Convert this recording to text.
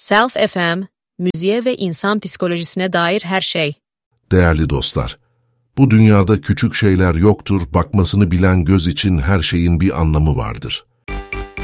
Self FM, müziğe ve insan psikolojisine dair her şey. Değerli dostlar, bu dünyada küçük şeyler yoktur, bakmasını bilen göz için her şeyin bir anlamı vardır.